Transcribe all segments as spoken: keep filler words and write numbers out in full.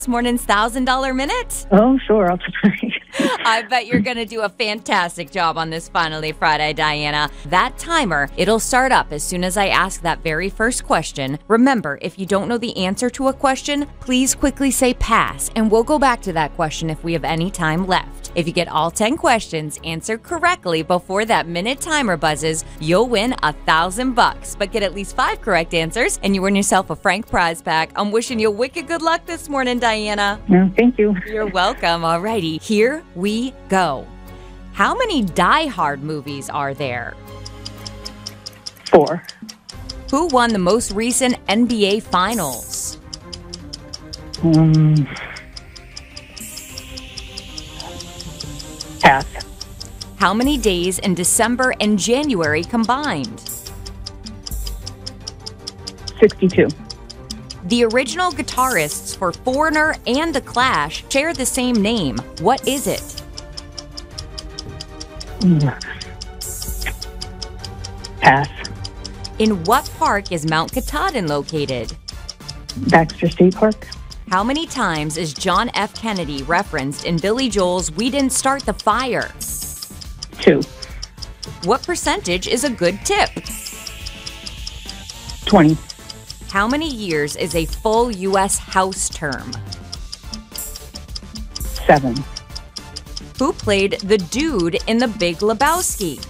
This morning's one thousand dollar minute? Oh, sure. I'll try. I bet you're going to do a fantastic job on this Finally Friday, Diana. That timer, it'll start up as soon as I ask that very first question. Remember, if you don't know the answer to a question, please quickly say pass, and we'll go back to that question if we have any time left. If you get all ten questions answered correctly before that minute timer buzzes, you'll win a thousand bucks. But get at least five correct answers, and you earn yourself a Frank prize pack. I'm wishing you wicked good luck this morning, Diana. No, thank you. You're welcome. Alrighty, here we go. How many Die Hard movies are there? Four. Who won the most recent N B A Finals? Um, pass. How many days in December and January combined? sixty-two. The original guitarists for Foreigner and The Clash share the same name. What is it? Mm. Pass. In what park is Mount Katahdin located? Baxter State Park. How many times is John F. Kennedy referenced in Billy Joel's We Didn't Start the Fire? Two. What percentage is a good tip? twenty. How many years is a full U S House term? Seven. Who played the dude in The Big Lebowski?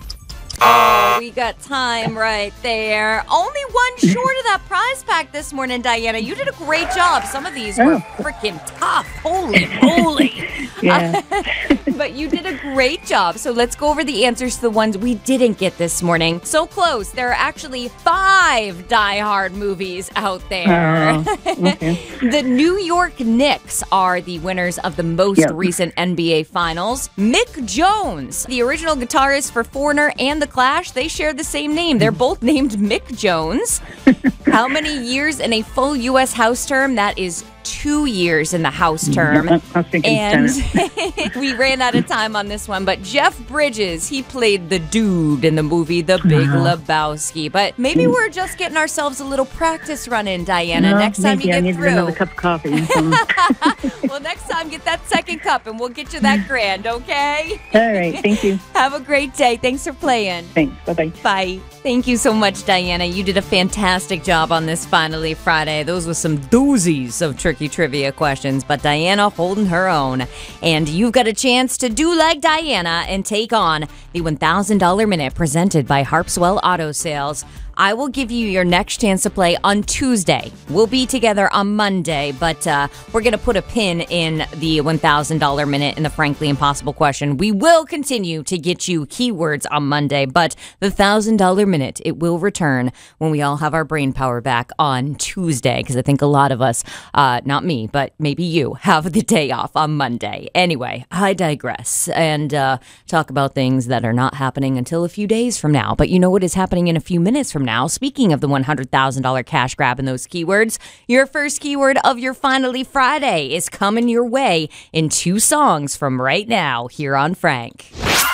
Oh, we got time right there. Only one short of that prize pack this morning, Diana. You did a great job. Some of these were freaking tough. Holy moly. Yeah. But you did a great job. So let's go over the answers to the ones we didn't get this morning. So close. There are actually five Die Hard movies out there. Oh, okay. The New York Knicks are the winners of the most Yep. recent N B A Finals. Mick Jones, the original guitarist for Foreigner and The Clash, they share the same name. They're both named Mick Jones. How many years in a full U S House term? That is two years in the House term. I was thinking And Senate. we ran out of time on this one, but Jeff Bridges, he played the dude in the movie The Big Uh-huh. Lebowski. But maybe we're just getting ourselves a little practice run in, Diana. No, Next time maybe you I get need through. another cup of coffee. Um, Well, next time, get that second cup and we'll get you that grand, okay? all right. Thank you. Have a great day. Thanks for playing. Thanks. Bye-bye. Bye. Thank you so much, Diana. You did a fantastic job on this Finally Friday. Those were some doozies of tricky trivia questions, but Diana holding her own. And you've got a chance to do like Diana and take on the one thousand dollar minute presented by Harpswell Auto Sales. I will give you your next chance to play on Tuesday. We'll be together on Monday, but uh, we're going to put a pin in the one thousand dollar minute in the Frankly Impossible question. We will continue to get you keywords on Monday, but the one thousand dollar minute, it will return when we all have our brain power back on Tuesday, because I think a lot of us, uh, not me, but maybe you, have the day off on Monday. Anyway, I digress and uh, talk about things that are not happening until a few days from now, but you know what is happening in a few minutes from now. Now, speaking of the one hundred thousand dollar cash grab and those keywords, your first keyword of your Finally Friday is coming your way in two songs from right now here on Frank.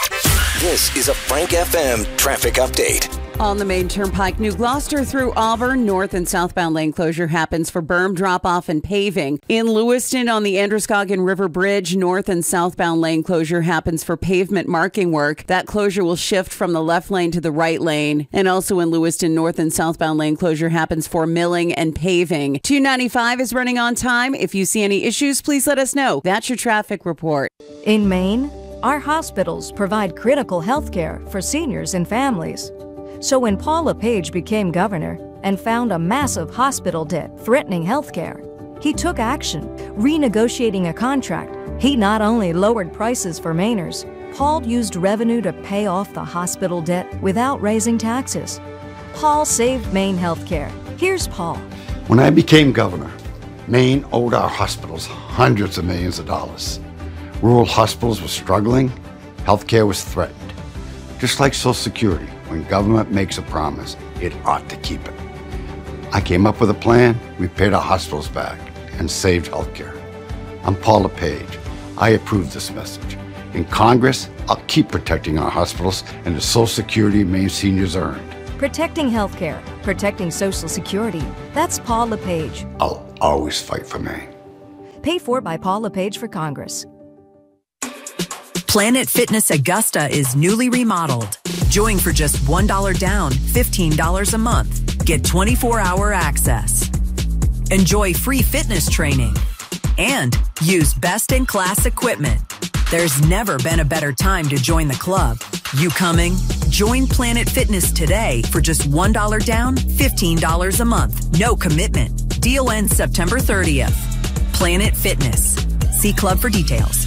This is a Frank F M traffic update. On the main turnpike, New Gloucester through Auburn, north and southbound lane closure happens for berm drop-off and paving. In Lewiston on the Androscoggin River Bridge, north and southbound lane closure happens for pavement marking work. That closure will shift from the left lane to the right lane. And also in Lewiston, north and southbound lane closure happens for milling and paving. two ninety-five is running on time. If you see any issues, please let us know. That's your traffic report. In Maine, our hospitals provide critical health care for seniors and families. So when Paul LePage became governor and found a massive hospital debt threatening health care, he took action, renegotiating a contract. He not only lowered prices for Mainers, Paul used revenue to pay off the hospital debt without raising taxes. Paul saved Maine health care. Here's Paul. When I became governor, Maine owed our hospitals hundreds of millions of dollars. Rural hospitals were struggling, healthcare was threatened. Just like Social Security, when government makes a promise, it ought to keep it. I came up with a plan, we paid our hospitals back, and saved healthcare. I'm Paul LePage. I approve this message. In Congress, I'll keep protecting our hospitals and the Social Security Maine seniors earned. Protecting healthcare, protecting Social Security. That's Paul LePage. I'll always fight for Maine. Paid for by Paul LePage for Congress. Planet Fitness Augusta is newly remodeled. Join for just one dollar down, fifteen dollars a month. Get twenty-four hour access. Enjoy free fitness training. And use best-in-class equipment. There's never been a better time to join the club. You coming? Join Planet Fitness today for just one dollar down, fifteen dollars a month. No commitment. Deal ends September thirtieth. Planet Fitness. See club for details.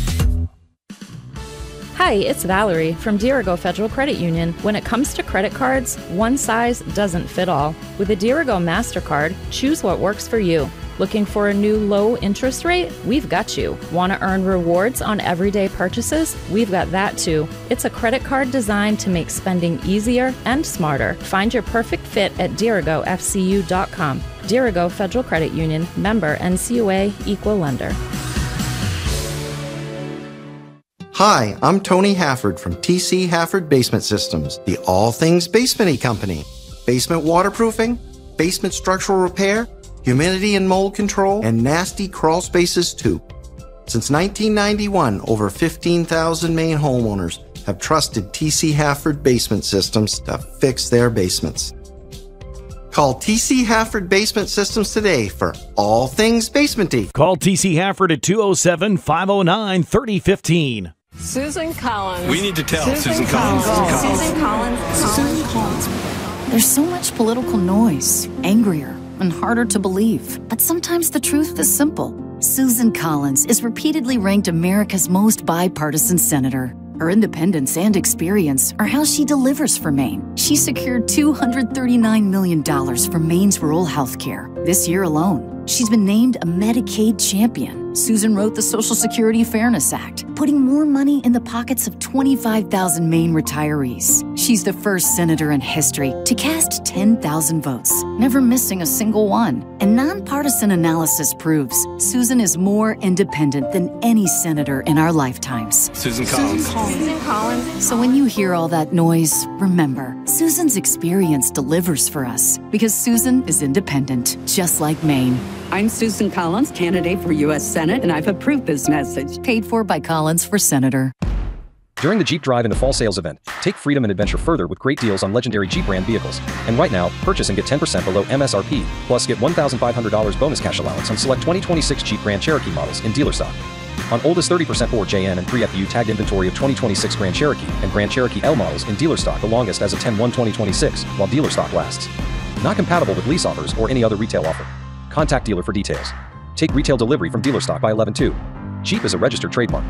Hi, it's Valerie from Dirigo Federal Credit Union. When it comes to credit cards, one size doesn't fit all. With a Dirigo MasterCard, choose what works for you. Looking for a new low interest rate? We've got you. Want to earn rewards on everyday purchases? We've got that too. It's a credit card designed to make spending easier and smarter. Find your perfect fit at Dirigo F C U dot com. Dirigo Federal Credit Union, member N C U A, equal lender. Hi, I'm Tony Hafford from T C Hafford Basement Systems, the all things basement-y company. Basement waterproofing, basement structural repair, humidity and mold control, and nasty crawl spaces too. Since nineteen ninety-one, over fifteen thousand Maine homeowners have trusted T C Hafford Basement Systems to fix their basements. Call T C Hafford Basement Systems today for all things basement-y. Call T C Hafford at two oh seven, five oh nine, three oh one five. Susan Collins. We need to tell Susan, Susan Collins. Collins. Susan Collins. Susan Collins. There's so much political noise, angrier and harder to believe. But sometimes the truth is simple. Susan Collins is repeatedly ranked America's most bipartisan senator. Her independence and experience are how she delivers for Maine. She secured two hundred thirty-nine million dollars for Maine's rural health care this year alone. She's been named a Medicaid champion. Susan wrote the Social Security Fairness Act, putting more money in the pockets of twenty-five thousand Maine retirees. She's the first senator in history to cast ten thousand votes, never missing a single one. And nonpartisan analysis proves Susan is more independent than any senator in our lifetimes. Susan Collins. Susan Collins. So when you hear all that noise, remember, Susan's experience delivers for us because Susan is independent, just like Maine. I'm Susan Collins, candidate for U S Senate, and I've approved this message. Paid for by Collins for Senator. During the Jeep Drive in the Fall Sales Event, take freedom and adventure further with great deals on legendary Jeep brand vehicles. And right now, purchase and get ten percent below M S R P, plus get one thousand five hundred dollars bonus cash allowance on select twenty twenty-six Jeep Grand Cherokee models in dealer stock. On oldest thirty percent Ford J N and pre-F U tagged inventory of twenty twenty-six Grand Cherokee and Grand Cherokee L models in dealer stock, the longest as of ten one twenty twenty-six, while dealer stock lasts. Not compatible with lease offers or any other retail offer. Contact dealer for details. Take retail delivery from dealer stock by eleven two. Jeep is a registered trademark.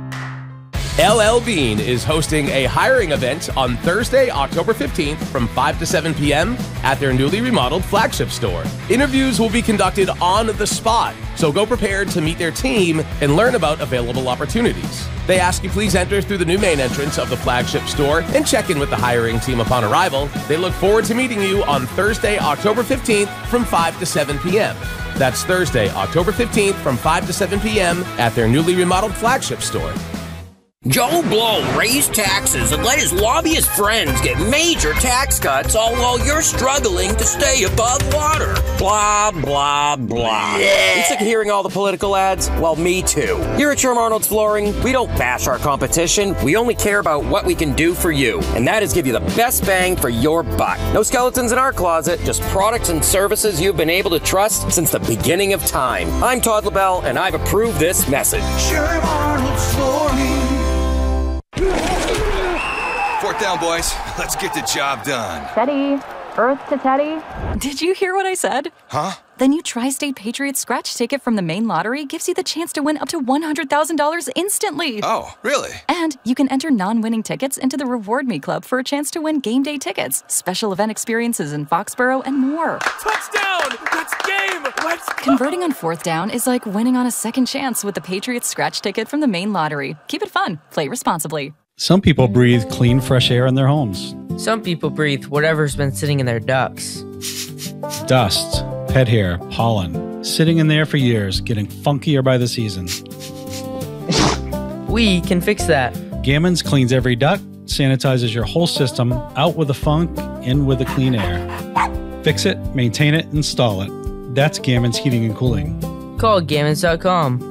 L L Bean is hosting a hiring event on Thursday, October fifteenth from five to seven p.m. at their newly remodeled flagship store. Interviews will be conducted on the spot, so go prepared to meet their team and learn about available opportunities. They ask you please enter through the new main entrance of the flagship store and check in with the hiring team upon arrival. They look forward to meeting you on Thursday, October fifteenth from five to seven p.m. That's Thursday, October fifteenth from five to seven p.m. at their newly remodeled flagship store. Joe Blow raised taxes and let his lobbyist friends get major tax cuts, all while you're struggling to stay above water. Blah, blah, blah. Yeah. You sick of hearing all the political ads? Well, me too. Here at Sherm Arnold's Flooring, we don't bash our competition. We only care about what we can do for you, and that is give you the best bang for your buck. No skeletons in our closet, just products and services you've been able to trust since the beginning of time. I'm Todd LaBelle, and I've approved this message. Sherm Arnold's Flooring. Fourth down, boys. Let's get the job done. Teddy. Earth to Teddy. Did you hear what I said? Huh? The new Tri-State Patriots scratch ticket from the Maine Lottery gives you the chance to win up to one hundred thousand dollars instantly. Oh, really? And you can enter non-winning tickets into the Reward Me Club for a chance to win game day tickets, special event experiences in Foxborough, and more. Touchdown! That's game! Let's go! Converting on fourth down is like winning on a second chance with the Patriots scratch ticket from the Maine Lottery. Keep it fun. Play responsibly. Some people breathe clean, fresh air in their homes. Some people breathe whatever's been sitting in their ducts. Dust, pet hair, pollen, sitting in there for years, getting funkier by the season. We can fix that. Gammons cleans every duct, sanitizes your whole system, out with the funk, in with the clean air. Fix it, maintain it, install it. That's Gammons Heating and Cooling. Call Gammons dot com.